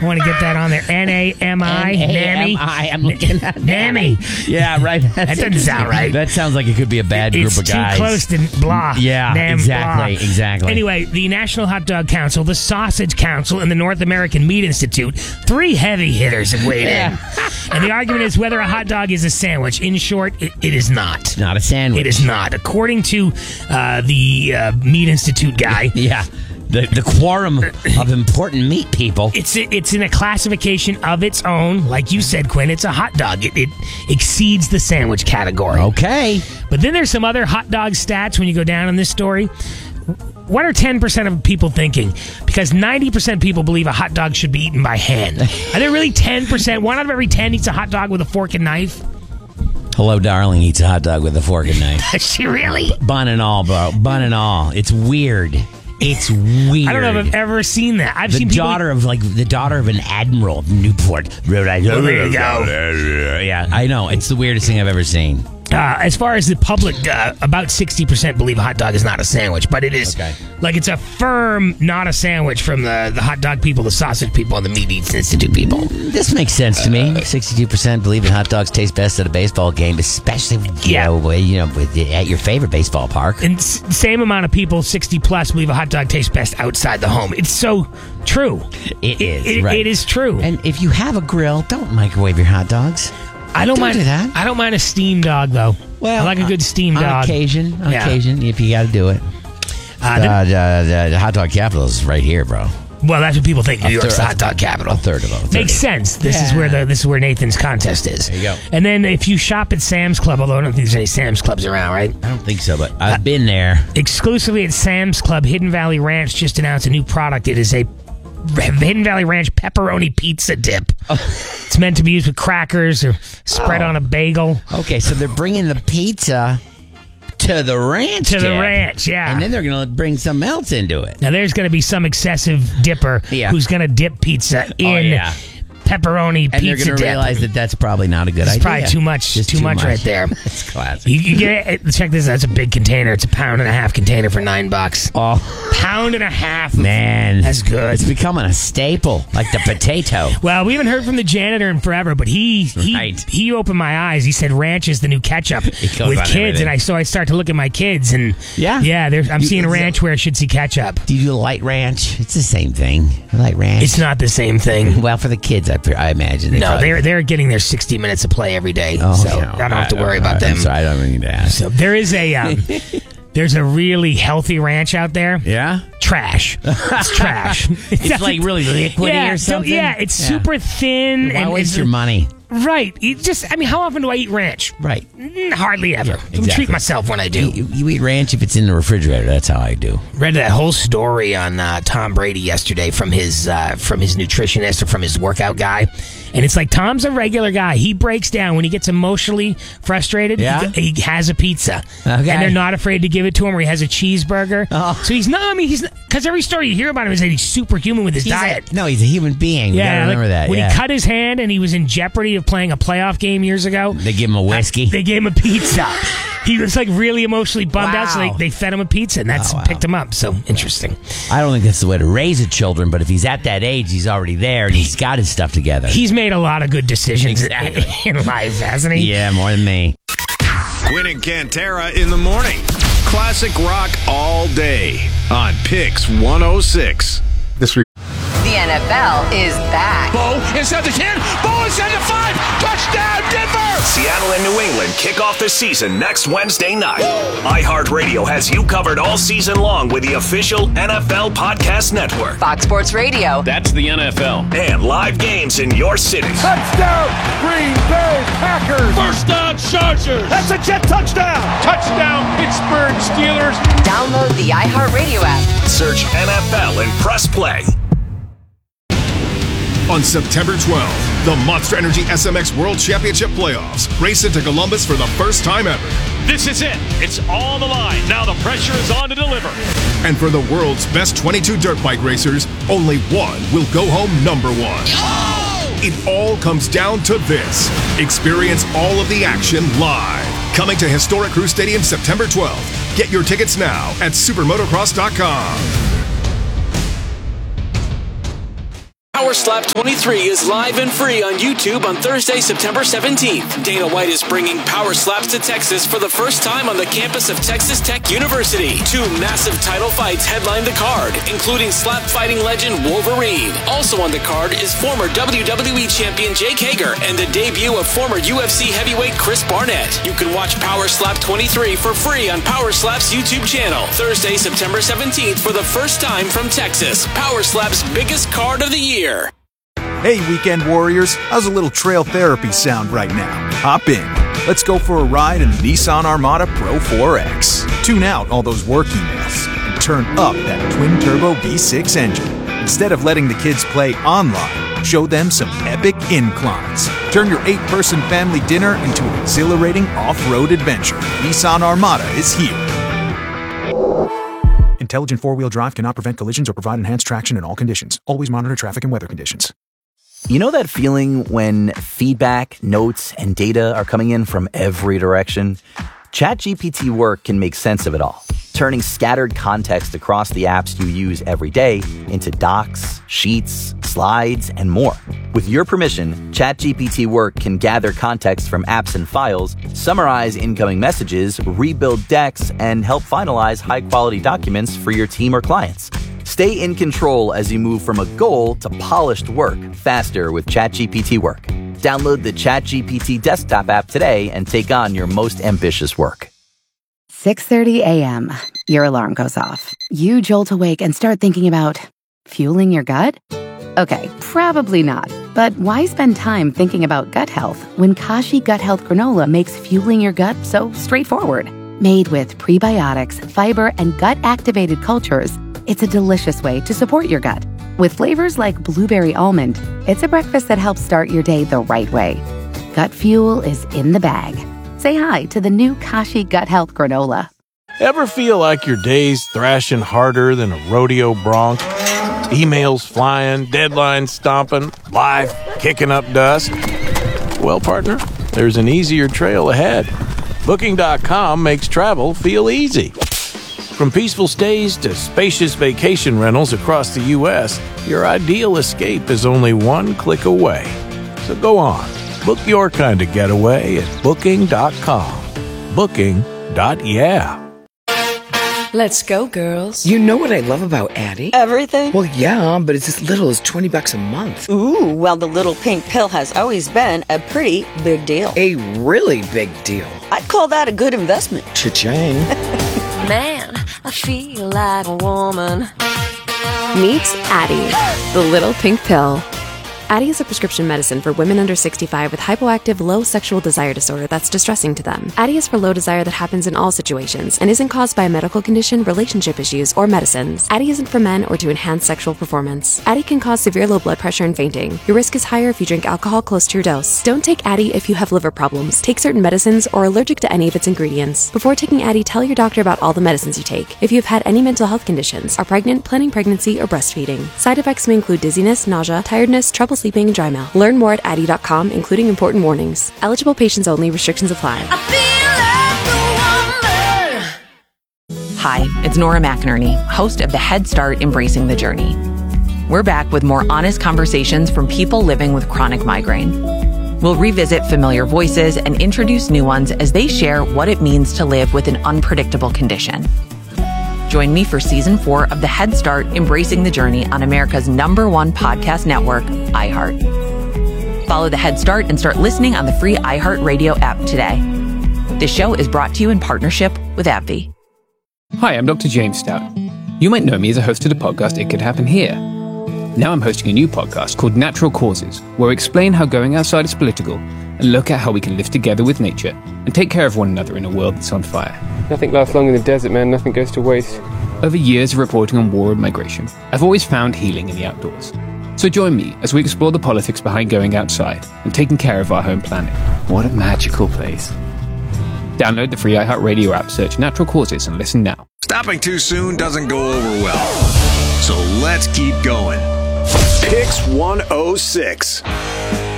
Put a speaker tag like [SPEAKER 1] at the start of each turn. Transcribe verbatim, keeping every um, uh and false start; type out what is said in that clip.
[SPEAKER 1] I want to get that on there. N A M I.
[SPEAKER 2] N A M I. I'm looking at
[SPEAKER 1] Nammy.
[SPEAKER 2] Yeah, right.
[SPEAKER 1] That doesn't sound right.
[SPEAKER 2] That sounds like it could be a bad group
[SPEAKER 1] it's
[SPEAKER 2] of guys.
[SPEAKER 1] It's too close to blah.
[SPEAKER 2] Yeah,
[SPEAKER 1] Nam,
[SPEAKER 2] exactly,
[SPEAKER 1] blah.
[SPEAKER 2] exactly.
[SPEAKER 1] Anyway, the National Hot Dog Council, the Sausage Council, and the North American Meat Institute, three heavy hitters have weighed
[SPEAKER 2] Yeah.
[SPEAKER 1] in. And the argument is whether a hot dog is a sandwich. In short, it, it is not.
[SPEAKER 2] It's not a sandwich.
[SPEAKER 1] It is not. According to uh, the uh, Meat Institute guy.
[SPEAKER 2] Yeah. The, the quorum of important meat people.
[SPEAKER 1] It's it's in a classification of its own. Like you said, Quinn, it's a hot dog. It, it exceeds the sandwich category.
[SPEAKER 2] Okay.
[SPEAKER 1] But then there's some other hot dog stats when you go down in this story. What are ten percent of people thinking? Because ninety percent of people believe a hot dog should be eaten by hand. Are there really ten percent? One out of every ten eats a hot dog with a fork and knife?
[SPEAKER 2] Hello, darling eats a hot dog with a fork and knife.
[SPEAKER 1] Does she really?
[SPEAKER 2] Bun and all, bro. Bun and all. It's weird. It's weird.
[SPEAKER 1] I don't know if I've ever seen that. I've
[SPEAKER 2] the
[SPEAKER 1] seen people
[SPEAKER 2] daughter of like the daughter of an admiral of Newport, Rhode Island.
[SPEAKER 1] Oh, there you go.
[SPEAKER 2] Yeah, I know. It's the weirdest thing I've ever seen.
[SPEAKER 1] Uh, as far as the public, uh, about sixty percent believe a hot dog is not a sandwich, but it is.
[SPEAKER 2] Okay.
[SPEAKER 1] Like it's a firm not a sandwich from the, the hot dog people, the sausage people, and the Meat Eats Institute people.
[SPEAKER 2] This makes sense to me. sixty-two percent believe that hot dogs taste best at a baseball game, especially with,
[SPEAKER 1] Yeah.
[SPEAKER 2] you know, you know with, at your favorite baseball park.
[SPEAKER 1] And s- same amount of people, sixty plus, believe a hot dog tastes best outside the home. It's so true.
[SPEAKER 2] It is,
[SPEAKER 1] It,
[SPEAKER 2] right.
[SPEAKER 1] it is true.
[SPEAKER 2] And if you have a grill, don't microwave your hot dogs.
[SPEAKER 1] I don't,
[SPEAKER 2] don't
[SPEAKER 1] mind
[SPEAKER 2] do that.
[SPEAKER 1] I don't mind a steam dog though. I like a good steam
[SPEAKER 2] on
[SPEAKER 1] dog.
[SPEAKER 2] occasion, on
[SPEAKER 1] Yeah.
[SPEAKER 2] occasion, if you got to do it.
[SPEAKER 1] Uh, the-
[SPEAKER 2] Uh, the, the hot dog capital is right here, bro.
[SPEAKER 1] well, that's what people think. New
[SPEAKER 2] A
[SPEAKER 1] York's
[SPEAKER 2] third-
[SPEAKER 1] the hot dog capital.
[SPEAKER 2] A third of them.
[SPEAKER 1] Makes sense. This is
[SPEAKER 2] Yeah.
[SPEAKER 1] where the this is where Nathan's contest is.
[SPEAKER 2] There you go.
[SPEAKER 1] And then if you shop at Sam's Club, although I don't think there's any Sam's Clubs around, right?
[SPEAKER 2] I don't think so, but I've been there.
[SPEAKER 1] Exclusively at Sam's Club, Hidden Valley Ranch just announced a new product. It is a Hidden Valley Ranch pepperoni pizza dip. It's meant to be used with crackers or spread
[SPEAKER 2] Oh.
[SPEAKER 1] on a bagel.
[SPEAKER 2] Okay, so they're bringing the pizza to the ranch.
[SPEAKER 1] To the
[SPEAKER 2] dip.
[SPEAKER 1] ranch, yeah.
[SPEAKER 2] And then they're going to bring something else into it.
[SPEAKER 1] Now there's going to be some excessive dipper
[SPEAKER 2] Yeah.
[SPEAKER 1] who's going to dip pizza in
[SPEAKER 2] Oh, yeah.
[SPEAKER 1] pepperoni
[SPEAKER 2] And they're
[SPEAKER 1] pizza
[SPEAKER 2] going to
[SPEAKER 1] dip.
[SPEAKER 2] realize that that's probably not a good
[SPEAKER 1] It's
[SPEAKER 2] idea.
[SPEAKER 1] probably too much,
[SPEAKER 2] Just
[SPEAKER 1] too, much, right there.
[SPEAKER 2] It's classic.
[SPEAKER 1] You, you get it, check this out. It's a big container. It's a pound and a half container for nine bucks.
[SPEAKER 2] Oh,
[SPEAKER 1] Pound and a half.
[SPEAKER 2] man.
[SPEAKER 1] That's good.
[SPEAKER 2] It's becoming a staple, like the potato.
[SPEAKER 1] Well, we haven't heard from the janitor in forever, but he he,
[SPEAKER 2] Right.
[SPEAKER 1] he opened my eyes. He said ranch is the new ketchup
[SPEAKER 2] goes
[SPEAKER 1] with
[SPEAKER 2] on
[SPEAKER 1] kids,
[SPEAKER 2] everything.
[SPEAKER 1] and I so I start to look at my kids, and
[SPEAKER 2] Yeah.
[SPEAKER 1] yeah, there's, I'm
[SPEAKER 2] You-
[SPEAKER 1] seeing ranch where I should see ketchup.
[SPEAKER 2] Do you do light ranch? It's the same thing. Light ranch.
[SPEAKER 1] It's not the same thing.
[SPEAKER 2] Well, for the kids, I, I imagine. They
[SPEAKER 1] No,
[SPEAKER 2] probably-
[SPEAKER 1] they're they're getting their sixty minutes of play every day,
[SPEAKER 2] Oh,
[SPEAKER 1] so
[SPEAKER 2] yeah.
[SPEAKER 1] I don't have to worry
[SPEAKER 2] I-
[SPEAKER 1] about
[SPEAKER 2] I-
[SPEAKER 1] them.
[SPEAKER 2] I'm sorry, I don't need to ask.
[SPEAKER 1] So there is a um, there's a really healthy ranch out there.
[SPEAKER 2] Yeah?
[SPEAKER 1] Trash. It's trash.
[SPEAKER 2] It's like really liquidy
[SPEAKER 1] yeah,
[SPEAKER 2] or
[SPEAKER 1] so-
[SPEAKER 2] something?
[SPEAKER 1] yeah, it's
[SPEAKER 2] Yeah.
[SPEAKER 1] super thin.
[SPEAKER 2] Why
[SPEAKER 1] and
[SPEAKER 2] waste
[SPEAKER 1] it's-
[SPEAKER 2] your money?
[SPEAKER 1] Right. You just, I mean, how often do I eat ranch?
[SPEAKER 2] Right.
[SPEAKER 1] Mm, Hardly ever.
[SPEAKER 2] Yeah,
[SPEAKER 1] I
[SPEAKER 2] exactly.
[SPEAKER 1] treat myself when I do.
[SPEAKER 2] You, you eat ranch if it's in the refrigerator. That's how I do.
[SPEAKER 1] Read that whole story on uh, Tom Brady yesterday from his uh, from his nutritionist or from his workout guy, and it's like Tom's a regular guy. He breaks down when he gets emotionally frustrated.
[SPEAKER 2] Yeah?
[SPEAKER 1] He, he has a pizza,
[SPEAKER 2] Okay.
[SPEAKER 1] and they're not afraid to give it to him. Or he has a cheeseburger.
[SPEAKER 2] Oh.
[SPEAKER 1] So he's not. I mean, he's because every story you hear about him is that he's superhuman with his
[SPEAKER 2] He's a-
[SPEAKER 1] diet.
[SPEAKER 2] no, he's a human being. You gotta
[SPEAKER 1] like,
[SPEAKER 2] remember that.
[SPEAKER 1] when
[SPEAKER 2] yeah.
[SPEAKER 1] he cut his hand and he was in jeopardy of playing a playoff game years ago,
[SPEAKER 2] They give him a whiskey.
[SPEAKER 1] they gave him a pizza. He was like really emotionally bummed out, so
[SPEAKER 2] Wow.
[SPEAKER 1] they, they fed him a pizza, and that's
[SPEAKER 2] Oh, wow.
[SPEAKER 1] picked him up. So interesting.
[SPEAKER 2] I don't think that's the way to raise a children, but if he's at that age, he's already there and he's got his stuff together.
[SPEAKER 1] He's made a lot of good decisions
[SPEAKER 2] Exactly.
[SPEAKER 1] in life, hasn't he?
[SPEAKER 2] yeah, more than me.
[SPEAKER 3] Quinn and Cantera in the morning. Classic rock all day on Pix one oh six.
[SPEAKER 4] This re-
[SPEAKER 5] The N F L is back.
[SPEAKER 6] Bo inside the ten. Bo inside the five. Touchdown, Denver!
[SPEAKER 7] Seattle and New England kick off the season next Wednesday night. iHeartRadio has you covered all season long with the official N F L Podcast Network.
[SPEAKER 5] Fox Sports Radio.
[SPEAKER 6] That's the N F L.
[SPEAKER 7] And live games in your city.
[SPEAKER 6] Touchdown, Green Bay Packers. First down, Chargers. That's a jet touchdown. Touchdown, Pittsburgh Steelers.
[SPEAKER 5] Download the iHeartRadio app.
[SPEAKER 7] Search N F L and press play.
[SPEAKER 8] On September twelfth, the Monster Energy S M X World Championship Playoffs race into Columbus for the first time ever.
[SPEAKER 9] This is it. It's on the line. Now the pressure is on to deliver.
[SPEAKER 8] And for the world's best twenty-two dirt bike racers, only one will go home number one. It all comes down to this. Experience all of the action live. Coming to Historic Crew Stadium September twelfth. Get your tickets now at supermotocross dot com.
[SPEAKER 4] Power Slap twenty-three is live and free on YouTube on Thursday, September seventeenth. Dana White is bringing Power Slaps to Texas for the first time on the campus of Texas Tech University. Two massive title fights headline the card, including slap fighting legend Wolverine. Also on the card is former W W E champion Jake Hager and the debut of former U F C heavyweight Chris Barnett. You can watch Power Slap twenty-three for free on Power Slap's YouTube channel. Thursday, September seventeenth for the first time from Texas. Power Slap's biggest card of the year.
[SPEAKER 10] Hey, Weekend Warriors, how's a little trail therapy sound right now? Hop in. Let's go for a ride in the Nissan Armada Pro four X. Tune out all those work emails and turn up that twin-turbo V six engine. Instead of letting the kids play online, show them some epic inclines. Turn your eight-person family dinner into an exhilarating off-road adventure. Nissan Armada is here. Intelligent four-wheel drive cannot prevent collisions or provide enhanced traction in all conditions. Always monitor traffic and weather conditions.
[SPEAKER 11] You know that feeling when feedback, notes, and data are coming in from every direction? ChatGPT Work can make sense of it all, turning scattered context across the apps you use every day into docs, sheets, slides, and more. With your permission, ChatGPT Work can gather context from apps and files, summarize incoming messages, rebuild decks, and help finalize high-quality documents for your team or clients. Stay in control as you move from a goal to polished work faster with ChatGPT Work. Download the ChatGPT desktop app today and take on your most ambitious work.
[SPEAKER 12] six thirty a.m. Your alarm goes off. You jolt awake and start thinking about fueling your gut? Okay, probably not. But why spend time thinking about gut health when Kashi Gut Health Granola makes fueling your gut so straightforward? Made with prebiotics, fiber, and gut-activated cultures, it's a delicious way to support your gut. With flavors like blueberry almond, it's a breakfast that helps start your day the right way. Gut fuel is in the bag. Say hi to the new Kashi Gut Health Granola.
[SPEAKER 6] Ever feel like your day's thrashing harder than a rodeo bronc? Emails flying, deadlines stomping, life kicking up dust? Well, partner, there's an easier trail ahead. Booking dot com makes travel feel easy. From peaceful stays to spacious vacation rentals across the U S, your ideal escape is only one click away. So go on, book your kind of getaway at Booking dot com. Booking. Yeah.
[SPEAKER 13] Let's go, girls.
[SPEAKER 14] You know what I love about Addie?
[SPEAKER 13] Everything?
[SPEAKER 14] Well, yeah, but it's as little as twenty bucks a month.
[SPEAKER 13] Ooh, well, the little pink pill has always been a pretty big deal.
[SPEAKER 14] A really big deal.
[SPEAKER 13] I'd call that a good investment.
[SPEAKER 14] Cha-ching.
[SPEAKER 15] Man, I feel like a woman.
[SPEAKER 16] Meet Addie, the little pink pill. Addie is a prescription medicine for women under sixty-five with hypoactive low sexual desire disorder that's distressing to them. Addie is for low desire that happens in all situations and isn't caused by a medical condition, relationship issues, or medicines. Addie isn't for men or to enhance sexual performance. Addie can cause severe low blood pressure and fainting. Your risk is higher if you drink alcohol close to your dose. Don't take Addie if you have liver problems, take certain medicines, or are allergic to any of its ingredients. Before taking Addie, tell your doctor about all the medicines you take. If you have had any mental health conditions, are pregnant, planning pregnancy, or breastfeeding. Side effects may include dizziness, nausea, tiredness, trouble sleeping, and dry mouth. Learn more at Addie dot com, including important warnings. Eligible patients only. Restrictions apply.
[SPEAKER 17] Hi, it's Nora McInerney, host of the Head Start Embracing the Journey. We're back with more honest conversations from people living with chronic migraine. We'll revisit familiar voices and introduce new ones as they share what it means to live with an unpredictable condition. Join me for season four of the Head Start Embracing the Journey on America's number one podcast network, iHeart. Follow the Head Start and start listening on the free iHeartRadio app today. This show is brought to you in partnership with AbbVie.
[SPEAKER 18] Hi, I'm Doctor James Stout. You might know me as a host of the podcast It Could Happen Here. Now I'm hosting a new podcast called Natural Causes, where I explain how going outside is political and look at how we can live together with nature and take care of one another in a world that's on fire.
[SPEAKER 19] Nothing lasts long in the desert, man. Nothing goes to waste.
[SPEAKER 18] Over years of reporting on war and migration, I've always found healing in the outdoors. So join me as we explore the politics behind going outside and taking care of our home planet. What a magical place. Download the free iHeartRadio app, search Natural Causes, and listen now.
[SPEAKER 3] Stopping too soon doesn't go over well. So let's keep going. Picks one oh six.